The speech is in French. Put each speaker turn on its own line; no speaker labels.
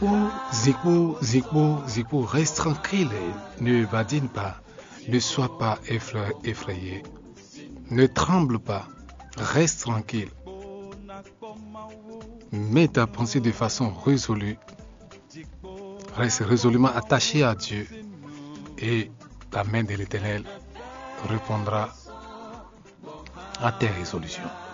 Zikbou, reste tranquille, ne badine pas, ne sois pas effrayé, ne tremble pas, reste tranquille. Mets ta pensée de façon résolue, reste résolument attaché à Dieu et la main de l'Éternel répondra à tes résolutions.